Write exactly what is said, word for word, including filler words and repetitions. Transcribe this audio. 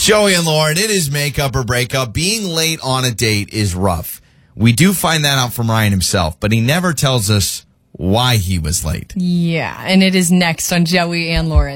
Joey and Lauren, it is makeup or breakup. Being late on a date is rough. We do find that out from Ryan himself, but he never tells us why he was late. Yeah, and it is next on Joey and Lauren.